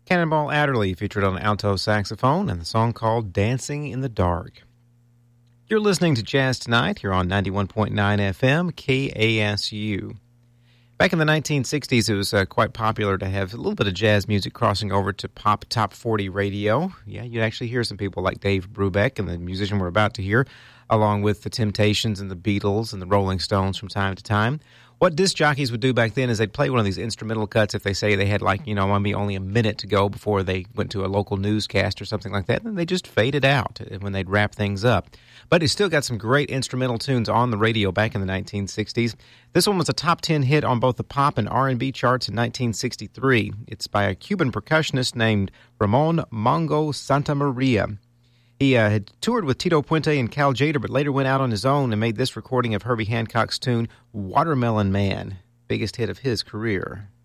Cannonball Adderley featured on alto saxophone and the song called Dancing in the Dark. You're listening to Jazz Tonight here on 91.9 FM KASU. Back in the 1960s, it was quite popular to have a little bit of jazz music crossing over to pop top 40 radio. Yeah, you'd actually hear some people like Dave Brubeck and the musician we're about to hear, along with the Temptations and the Beatles and the Rolling Stones from time to time. What disc jockeys would do back then is they'd play one of these instrumental cuts if they say they had maybe only a minute to go before they went to a local newscast or something like that, and they just fade it out when they'd wrap things up. But it still got some great instrumental tunes on the radio back in the 1960s. This one was a top 10 hit on both the pop and R&B charts in 1963. It's by a Cuban percussionist named Ramon Mongo Santamaria. He had toured with Tito Puente and Cal Tjader, but later went out on his own and made this recording of Herbie Hancock's tune, Watermelon Man, biggest hit of his career.